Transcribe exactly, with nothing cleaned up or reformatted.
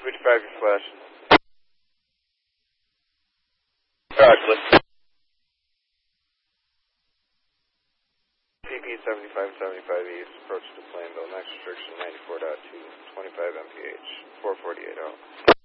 fifty-five, your flash. Roger, listen. P P seventy-five seventy-five East, approach to Plainville, next restriction ninety-four point two, twenty-five M P H, four forty-eight out.